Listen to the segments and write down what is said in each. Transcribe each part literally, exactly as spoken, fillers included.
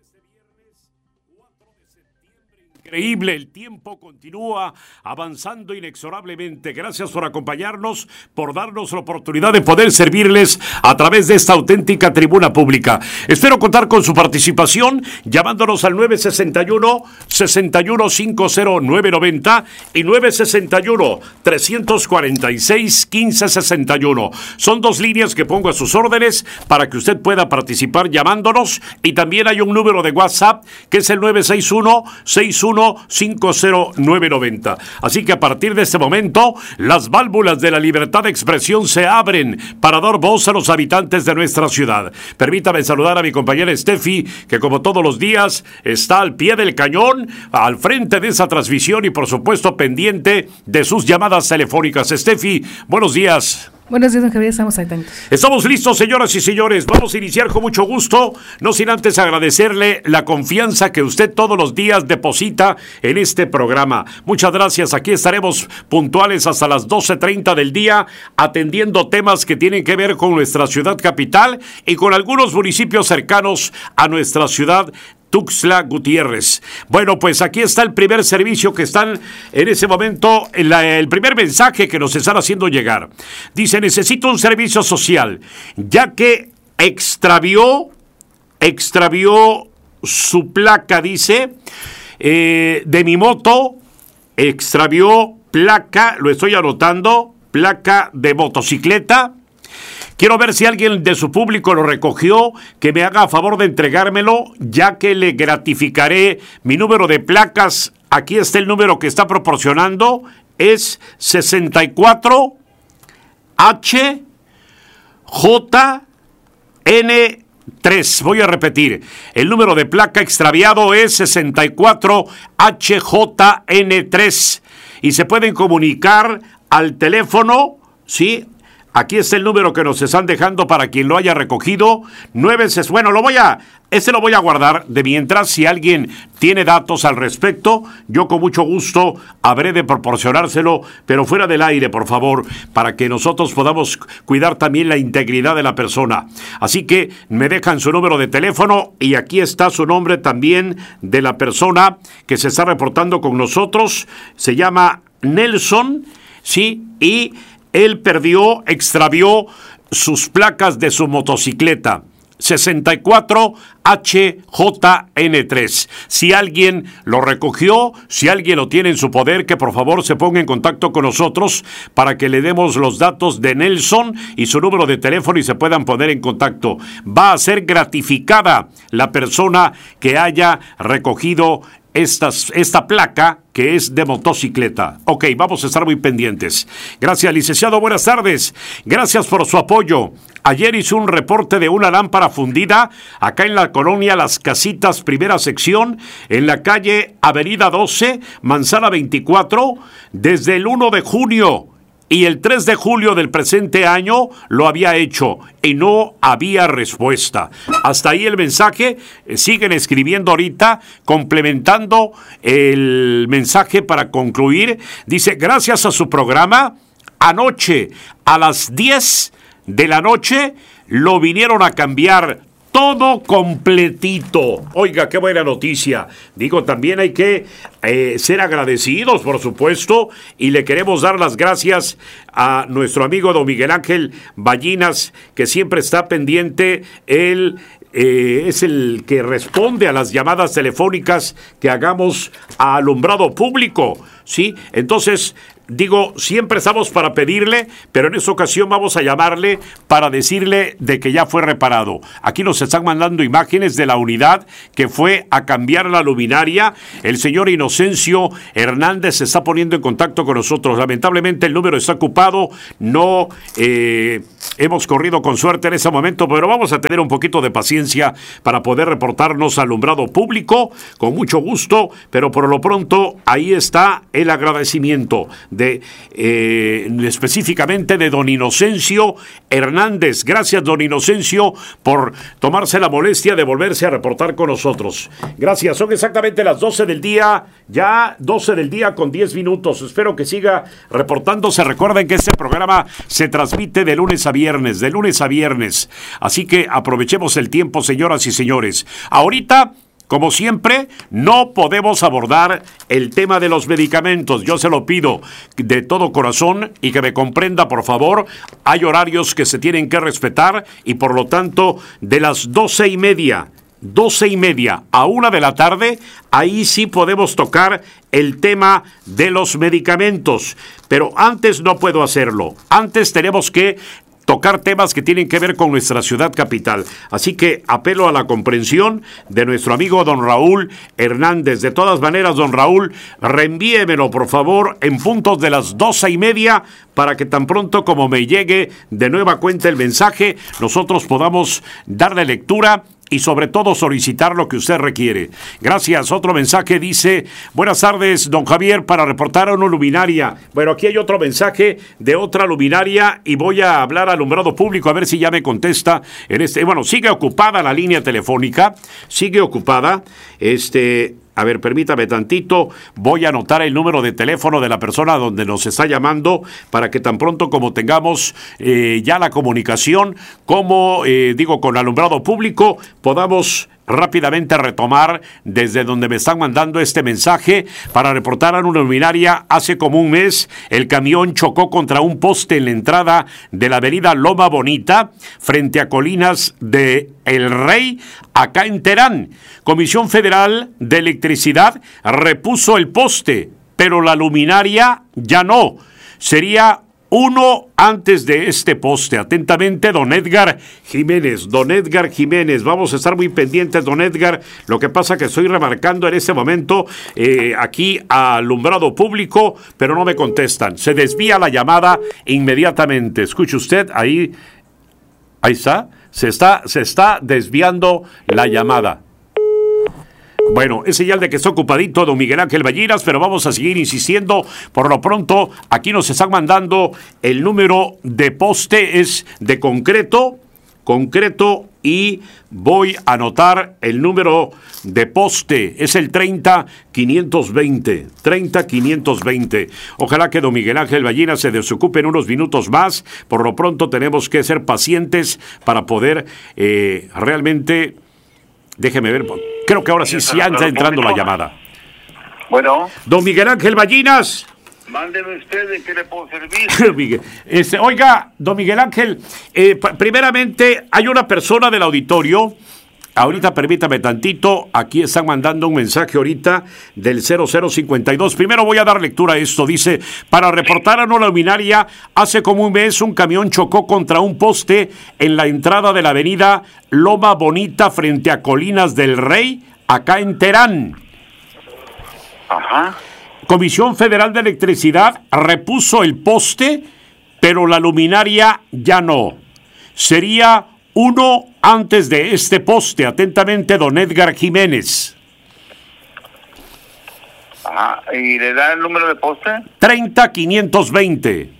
Increíble, el tiempo continúa avanzando inexorablemente. Gracias por acompañarnos, por darnos la oportunidad de poder servirles a través de esta auténtica tribuna pública. Espero contar con su participación llamándonos al nueve sesenta y uno, sesenta y uno cincuenta nueve noventa y nueve sesenta y uno, trescientos cuarenta y seis, quince sesenta y uno. Son dos líneas que pongo a sus órdenes para que usted pueda participar llamándonos, y también hay un número de WhatsApp que es el nueve seis uno, seis uno cinco cero nueve noventa. Así que a partir de este momento, las válvulas de la libertad de expresión se abren para dar voz a los habitantes de nuestra ciudad. Permítame saludar a mi compañera Steffi, que como todos los días está al pie del cañón, al frente de esa transmisión y por supuesto pendiente de sus llamadas telefónicas. Steffi, buenos días. Buenos días, don Javier, estamos atentos. Estamos listos, señoras y señores. Vamos a iniciar con mucho gusto, no sin antes agradecerle la confianza que usted todos los días deposita en este programa. Muchas gracias. Aquí estaremos puntuales hasta las doce treinta del día, atendiendo temas que tienen que ver con nuestra ciudad capital y con algunos municipios cercanos a nuestra ciudad Tuxtla Gutiérrez. Bueno, pues aquí está el primer servicio que están en ese momento, el, el primer mensaje que nos están haciendo llegar. Dice: necesito un servicio social, ya que extravió, extravió su placa, dice, eh, de mi moto, extravió placa, lo estoy anotando, placa de motocicleta. Quiero ver si alguien de su público lo recogió, que me haga a favor de entregármelo, ya que le gratificaré mi número de placas. Aquí está el número que está proporcionando, es sesenta y cuatro H J N tres. Voy a repetir, el número de placa extraviado es sesenta y cuatro H J N tres y se pueden comunicar al teléfono, ¿sí? Aquí está el número que nos están dejando para quien lo haya recogido. Nueve, bueno, lo voy a, este lo voy a guardar de mientras. Si alguien tiene datos al respecto, yo con mucho gusto habré de proporcionárselo, pero fuera del aire, por favor, para que nosotros podamos cuidar también la integridad de la persona. Así que me dejan su número de teléfono y aquí está su nombre también de la persona que se está reportando con nosotros. Se llama Nelson, ¿sí? Y él perdió, extravió sus placas de su motocicleta, sesenta y cuatro H J N tres. Si alguien lo recogió, si alguien lo tiene en su poder, que por favor se ponga en contacto con nosotros para que le demos los datos de Nelson y su número de teléfono y se puedan poner en contacto. Va a ser gratificada la persona que haya recogido Estas, esta placa que es de motocicleta. Ok, vamos a estar muy pendientes. Gracias, licenciado, buenas tardes. Gracias por su apoyo. Ayer hice un reporte de una lámpara fundida acá en la colonia Las Casitas, primera sección, en la calle Avenida doce, Manzana veinticuatro, desde el uno de junio. Y el tres de julio del presente año lo había hecho y no había respuesta. Hasta ahí el mensaje. Siguen escribiendo ahorita, complementando el mensaje para concluir. Dice: gracias a su programa, anoche a las diez de la noche lo vinieron a cambiar todo completito. Oiga, qué buena noticia. Digo, también hay que eh, ser agradecidos, por supuesto, y le queremos dar las gracias a nuestro amigo don Miguel Ángel Ballinas, que siempre está pendiente. Él eh, es el que responde a las llamadas telefónicas que hagamos a alumbrado público, ¿sí? Entonces, digo, siempre estamos para pedirle, pero en esta ocasión vamos a llamarle para decirle de que ya fue reparado. Aquí nos están mandando imágenes de la unidad que fue a cambiar la luminaria. El señor Inocencio Hernández se está poniendo en contacto con nosotros. Lamentablemente el número está ocupado, no eh, hemos corrido con suerte en ese momento, pero vamos a tener un poquito de paciencia para poder reportarnos al alumbrado público con mucho gusto, pero por lo pronto ahí está el agradecimiento de eh, específicamente de don Inocencio Hernández. Gracias, don Inocencio, por tomarse la molestia de volverse a reportar con nosotros. Gracias, son exactamente las doce del día, ya doce del día con diez minutos. Espero que siga reportándose. Recuerden que este programa se transmite de lunes a viernes, de lunes a viernes. Así que aprovechemos el tiempo, señoras y señores. Ahorita Como siempre, no podemos abordar el tema de los medicamentos. Yo se lo pido de todo corazón y que me comprenda, por favor. Hay horarios que se tienen que respetar y, por lo tanto, de las doce y media, doce y media a una de la tarde, ahí sí podemos tocar el tema de los medicamentos. Pero antes no puedo hacerlo. Antes tenemos que tocar temas que tienen que ver con nuestra ciudad capital. Así que apelo a la comprensión de nuestro amigo don Raúl Hernández. De todas maneras, don Raúl, reenvíemelo, por favor, en puntos de las doce y media, para que tan pronto como me llegue de nueva cuenta el mensaje, nosotros podamos darle lectura y sobre todo solicitar lo que usted requiere. Gracias. Otro mensaje dice: buenas tardes, don Javier, para reportar a una luminaria. Bueno, aquí hay otro mensaje de otra luminaria y voy a hablar al alumbrado público a ver si ya me contesta en este. Bueno, sigue ocupada la línea telefónica, sigue ocupada. Este, a ver, permítame tantito, voy a anotar el número de teléfono de la persona donde nos está llamando para que tan pronto como tengamos eh, ya la comunicación, como eh, digo, con alumbrado público, podamos rápidamente retomar desde donde me están mandando este mensaje para reportar a una luminaria. Hace como un mes el camión chocó contra un poste en la entrada de la avenida Loma Bonita frente a Colinas de El Rey, acá en Terán. Comisión Federal de Electricidad repuso el poste, pero la luminaria ya no. Sería uno antes de este poste. Atentamente, don Edgar Jiménez. Don Edgar Jiménez, vamos a estar muy pendientes, don Edgar. Lo que pasa que estoy remarcando en este momento eh, aquí a alumbrado público, pero no me contestan. Se desvía la llamada inmediatamente. Escuche usted, ahí, ahí está, se está, se está desviando la llamada. Bueno, es señal de que está ocupadito don Miguel Ángel Ballinas, pero vamos a seguir insistiendo. Por lo pronto, aquí nos están mandando el número de poste, es de concreto, concreto, y voy a anotar el número de poste, es el treinta quinientos veinte, treinta quinientos veinte. Ojalá que don Miguel Ángel Ballinas se desocupe en unos minutos más. Por lo pronto tenemos que ser pacientes para poder eh, realmente... Déjeme ver, creo que ahora sí, sí anda entrando la llamada. Bueno. Don Miguel Ángel Ballinas. Mándeme usted, ¿en qué le puedo servir? este, oiga, don Miguel Ángel, eh, primeramente hay una persona del auditorio, ahorita permítame tantito, aquí están mandando un mensaje ahorita del cero cero cincuenta y dos. Primero voy a dar lectura a esto. Dice: para reportar a una luminaria, hace como un mes un camión chocó contra un poste en la entrada de la avenida Loma Bonita frente a Colinas del Rey, acá en Terán. Ajá. Comisión Federal de Electricidad repuso el poste, pero la luminaria ya no. Sería uno antes de este poste. Atentamente, don Edgar Jiménez. Ajá. ¿Y le da el número de poste? treinta quinientos veinte.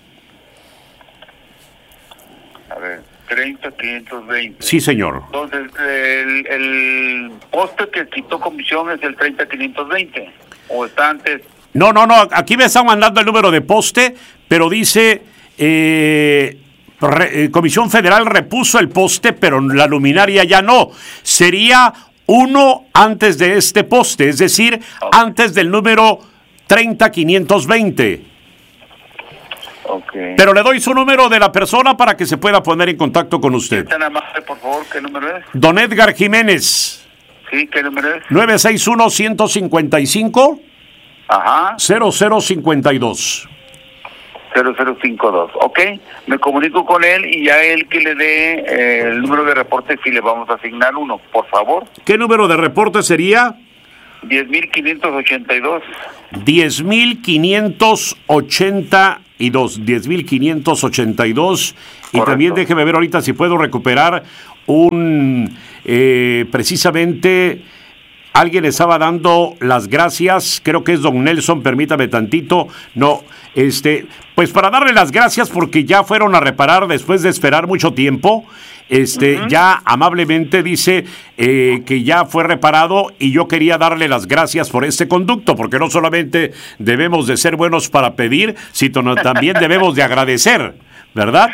A ver, treinta quinientos veinte. Sí, señor. Entonces, el, el poste que quitó comisión es el treinta quinientos veinte. ¿O está antes? No, no, no. Aquí me están mandando el número de poste, pero dice... Eh, Re, eh, Comisión Federal repuso el poste, pero la luminaria ya no. Sería uno antes de este poste, es decir, okay, antes del número treinta quinientos veinte. Okay. Pero le doy su número de la persona para que se pueda poner en contacto con usted. Tan amable, por favor, ¿qué número es? Don Edgar Jiménez. Sí, ¿qué número es? nueve seis uno, uno cinco cinco, Ajá. cero cero cinco dos. cero cero cinco dos, ok, me comunico con él y ya él que le dé eh, el número de reporte, si le vamos a asignar uno, por favor. ¿Qué número de reporte sería? diez mil quinientos ochenta y dos. diez mil quinientos ochenta y dos, diez mil quinientos ochenta y dos. Y también déjeme ver ahorita si puedo recuperar un, eh, precisamente... Alguien estaba dando las gracias, creo que es don Nelson, permítame tantito, no, este, pues para darle las gracias porque ya fueron a reparar después de esperar mucho tiempo, este, uh-huh. ya amablemente dice eh, que ya fue reparado y yo quería darle las gracias por este conducto, porque no solamente debemos de ser buenos para pedir, sino también debemos de agradecer. ¿verdad?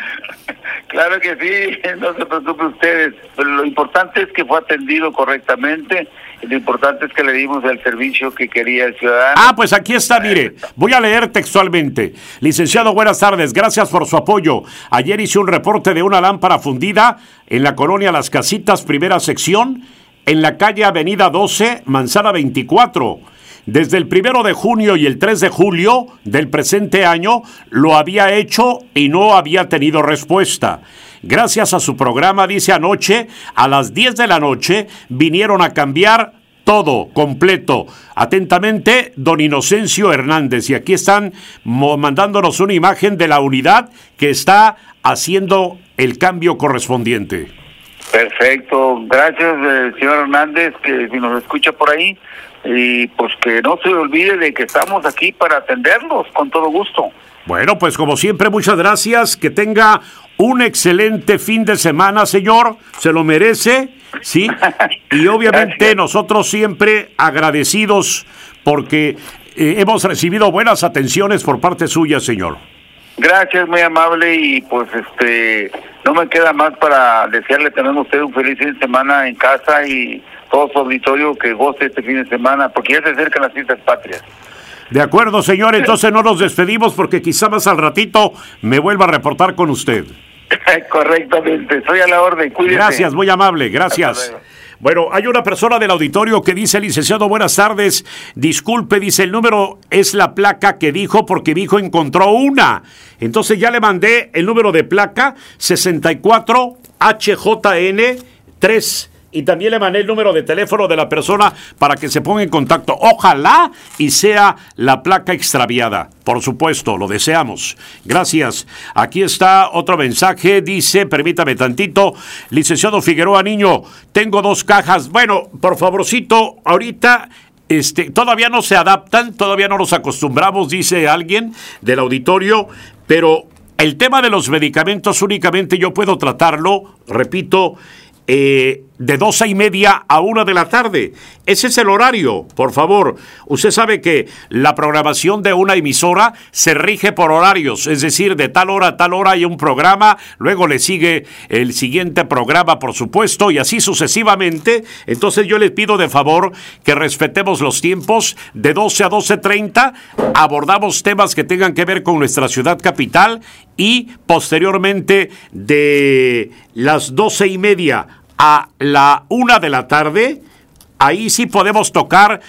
Claro que sí, no se preocupe ustedes, pero lo importante es que fue atendido correctamente, y lo importante es que le dimos el servicio que quería el ciudadano. Ah, pues aquí está, mire, voy a leer textualmente. Licenciado, buenas tardes, gracias por su apoyo. Ayer hice un reporte de una lámpara fundida en la colonia Las Casitas, primera sección, en la calle Avenida doce, Manzana veinticuatro. Desde el primero de junio y el tres de julio del presente año lo había hecho y no había tenido respuesta. Gracias a su programa, dice, anoche a las diez de la noche vinieron a cambiar todo, completo. Atentamente, don Inocencio Hernández. Y aquí están mandándonos una imagen de la unidad que está haciendo el cambio correspondiente. Perfecto, gracias, eh, señor Hernández, que si nos escucha por ahí, y pues que no se olvide de que estamos aquí para atenderlos con todo gusto. Bueno, pues como siempre, muchas gracias, que tenga un excelente fin de semana, señor, se lo merece, ¿sí? Y obviamente gracias. Nosotros siempre agradecidos porque eh, hemos recibido buenas atenciones por parte suya, señor. Gracias, muy amable, y pues este no me queda más para desearle también a usted un feliz fin de semana en casa y todo su auditorio que goce este fin de semana, porque ya se acercan las fiestas patrias. De acuerdo, señor, entonces no nos despedimos porque quizá más al ratito me vuelva a reportar con usted. Correctamente, estoy a la orden, cuídese. Gracias, muy amable, gracias. Bueno, hay una persona del auditorio que dice, licenciado, buenas tardes, disculpe, dice, el número es la placa que dijo porque mi hijo encontró una. Entonces ya le mandé el número de placa sesenta y cuatro H J N tres. Y también le mandé el número de teléfono de la persona para que se ponga en contacto. Ojalá y sea la placa extraviada. Por supuesto, lo deseamos. Gracias. Aquí está otro mensaje. Dice, permítame tantito, licenciado Figueroa Niño, tengo dos cajas. Bueno, por favorcito, ahorita este, todavía no se adaptan, todavía no nos acostumbramos, dice alguien del auditorio, pero el tema de los medicamentos únicamente yo puedo tratarlo, repito, Eh, de doce y media a una de la tarde. Ese es el horario, por favor. Usted sabe que la programación de una emisora se rige por horarios, es decir, de tal hora a tal hora hay un programa, luego le sigue el siguiente programa, por supuesto, y así sucesivamente. Entonces yo les pido de favor que respetemos los tiempos. De doce a doce treinta abordamos temas que tengan que ver con nuestra ciudad capital y posteriormente de las doce y media a la una de la tarde, ahí sí podemos tocar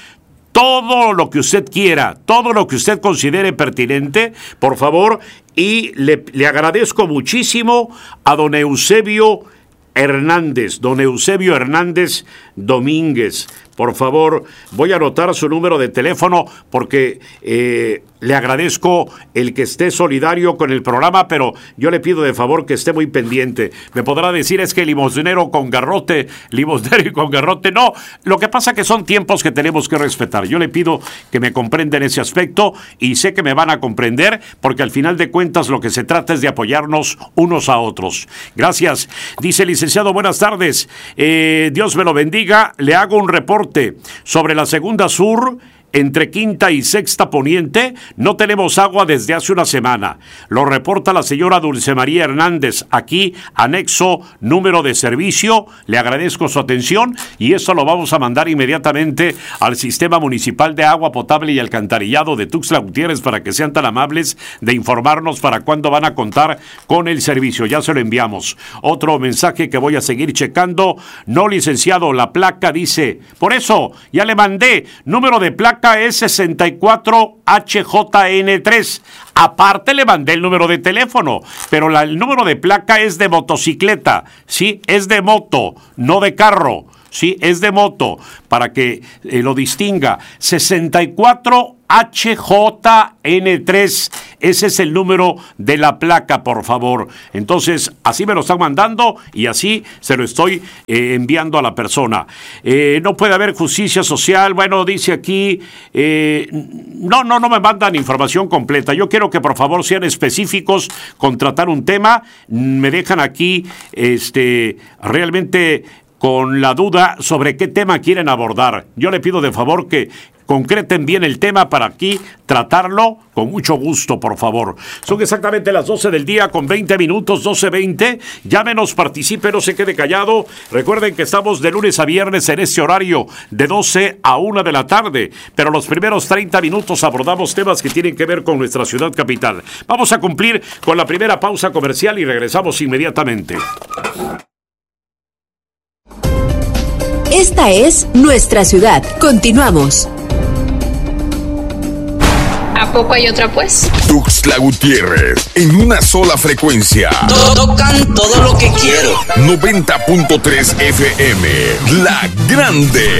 todo lo que usted quiera, todo lo que usted considere pertinente, por favor, y le, le agradezco muchísimo a don Eusebio Hernández, don Eusebio Hernández Domínguez. Por favor, voy a anotar su número de teléfono porque eh, le agradezco el que esté solidario con el programa, pero yo le pido de favor que esté muy pendiente. Me podrá decir, es que limosnero con garrote, limosnero y con garrote. No, lo que pasa que son tiempos que tenemos que respetar. Yo le pido que me comprenden ese aspecto y sé que me van a comprender porque al final de cuentas lo que se trata es de apoyarnos unos a otros. Gracias. Dice, licenciado, buenas tardes. Eh, Dios me lo bendiga. Le hago un reporte sobre la segunda sur entre Quinta y Sexta Poniente. No tenemos agua desde hace una semana. Lo reporta la señora Dulce María Hernández. Aquí, anexo número de servicio. Le agradezco su atención y esto lo vamos a mandar inmediatamente al Sistema Municipal de Agua Potable y Alcantarillado de Tuxtla Gutiérrez para que sean tan amables de informarnos para cuándo van a contar con el servicio. Ya se lo enviamos. Otro mensaje que voy a seguir checando. No, licenciado, la placa dice, por eso, ya le mandé número de placa es sesenta y cuatro H J N tres. Aparte le mandé el número de teléfono, pero la, el número de placa es de motocicleta, ¿sí? Es de moto, no de carro, ¿sí? Es de moto, para que eh, lo distinga. sesenta y cuatro H J N tres, ese es el número de la placa, por favor. Entonces, así me lo están mandando y así se lo estoy eh, enviando a la persona. Eh, no puede haber justicia social, bueno, dice aquí, eh, no, no, no me mandan información completa. Yo quiero que por favor sean específicos con tratar un tema. Me dejan aquí, este, realmente con la duda sobre qué tema quieren abordar. Yo le pido de favor que, concreten bien el tema para aquí tratarlo con mucho gusto, por favor. Son exactamente las doce del día con veinte minutos, doce veinte. Llámenos, participe, no se quede callado. Recuerden que estamos de lunes a viernes en este horario de doce a una de la tarde, pero los primeros treinta minutos abordamos temas que tienen que ver con nuestra ciudad capital. Vamos a cumplir con la primera pausa comercial y regresamos inmediatamente. Esta es nuestra ciudad. Continuamos. ¿A poco hay otra, pues? Tuxtla Gutiérrez, en una sola frecuencia. Tocan todo lo que quiero. noventa punto tres F M, La Grande.